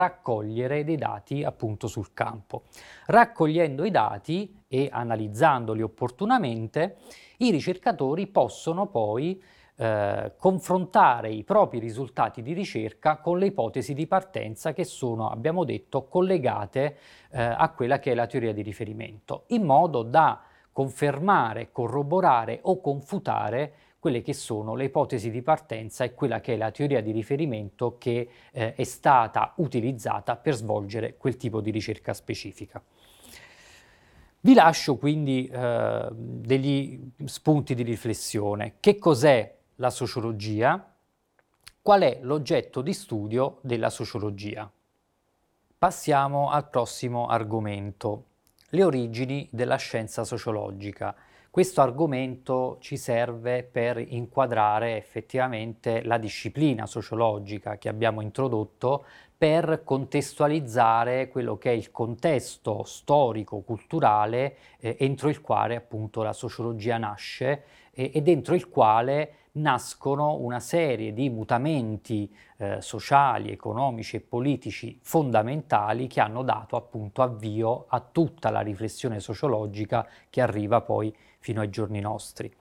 raccogliere dei dati appunto sul campo. Raccogliendo i dati e analizzandoli opportunamente, i ricercatori possono poi confrontare i propri risultati di ricerca con le ipotesi di partenza che sono, abbiamo detto, collegate a quella che è la teoria di riferimento, in modo da confermare, corroborare o confutare quelle che sono le ipotesi di partenza e quella che è la teoria di riferimento che è stata utilizzata per svolgere quel tipo di ricerca specifica. Vi lascio quindi degli spunti di riflessione. Che cos'è la sociologia? Qual è l'oggetto di studio della sociologia? Passiamo al prossimo argomento, le origini della scienza sociologica. Questo argomento ci serve per inquadrare effettivamente la disciplina sociologica che abbiamo introdotto per contestualizzare quello che è il contesto storico-culturale entro il quale appunto la sociologia nasce e dentro il quale nascono una serie di mutamenti sociali, economici e politici fondamentali che hanno dato appunto avvio a tutta la riflessione sociologica che arriva poi fino ai giorni nostri.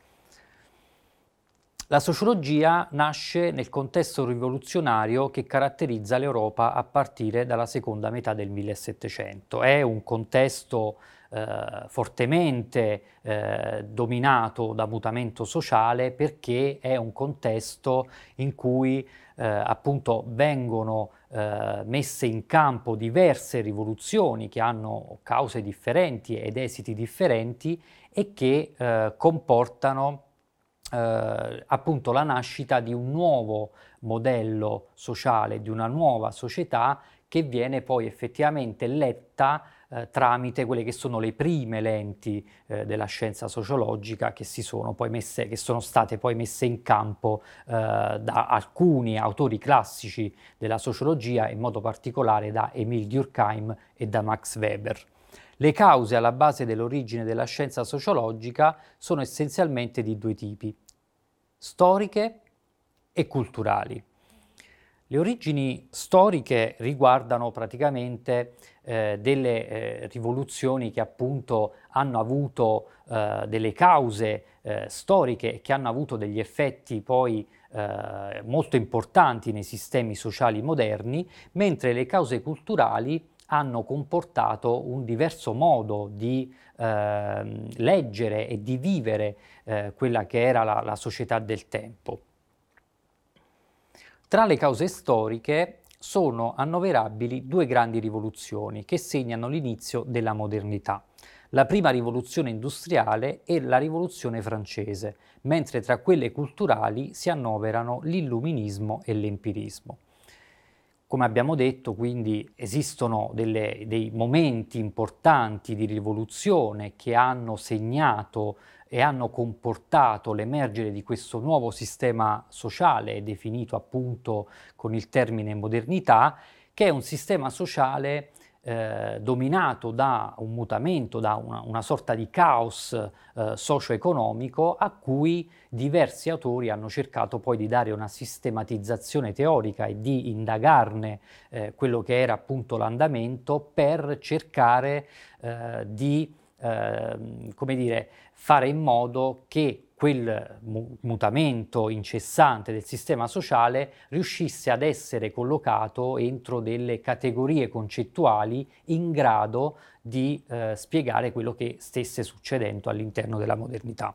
La sociologia nasce nel contesto rivoluzionario che caratterizza l'Europa a partire dalla seconda metà del 1700. È un contesto fortemente dominato da mutamento sociale perché è un contesto in cui appunto vengono messe in campo diverse rivoluzioni che hanno cause differenti ed esiti differenti e che comportano appunto la nascita di un nuovo modello sociale, di una nuova società che viene poi effettivamente letta tramite quelle che sono le prime lenti della scienza sociologica che sono state poi messe in campo da alcuni autori classici della sociologia, in modo particolare da Émile Durkheim e da Max Weber. Le cause alla base dell'origine della scienza sociologica sono essenzialmente di due tipi: storiche e culturali. Le origini storiche riguardano praticamente delle rivoluzioni che appunto hanno avuto delle cause storiche che hanno avuto degli effetti poi molto importanti nei sistemi sociali moderni, mentre le cause culturali hanno comportato un diverso modo di leggere e di vivere quella che era la società del tempo. Tra le cause storiche sono annoverabili due grandi rivoluzioni che segnano l'inizio della modernità: la prima rivoluzione industriale e la rivoluzione francese, mentre tra quelle culturali si annoverano l'illuminismo e l'empirismo. Come abbiamo detto, quindi esistono dei momenti importanti di rivoluzione che hanno segnato e hanno comportato l'emergere di questo nuovo sistema sociale, definito appunto con il termine modernità, che è un sistema sociale dominato da un mutamento, da una sorta di caos socio-economico a cui diversi autori hanno cercato poi di dare una sistematizzazione teorica e di indagarne quello che era appunto l'andamento per cercare di come dire, fare in modo che quel mutamento incessante del sistema sociale riuscisse ad essere collocato entro delle categorie concettuali in grado di spiegare quello che stesse succedendo all'interno della modernità.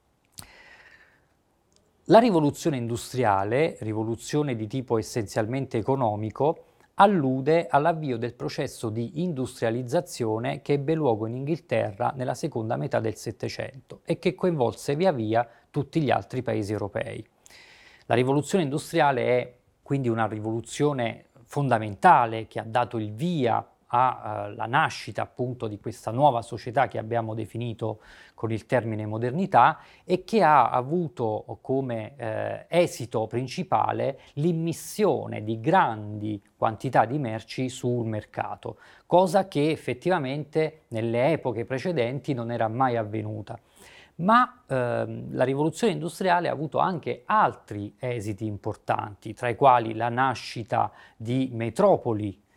La rivoluzione industriale, rivoluzione di tipo essenzialmente economico, allude all'avvio del processo di industrializzazione che ebbe luogo in Inghilterra nella seconda metà del Settecento e che coinvolse via via tutti gli altri paesi europei. La rivoluzione industriale è quindi una rivoluzione fondamentale che ha dato il via alla nascita appunto di questa nuova società che abbiamo definito con il termine modernità e che ha avuto come esito principale l'immissione di grandi quantità di merci sul mercato, cosa che effettivamente nelle epoche precedenti non era mai avvenuta. Ma la rivoluzione industriale ha avuto anche altri esiti importanti, tra i quali la nascita di metropoli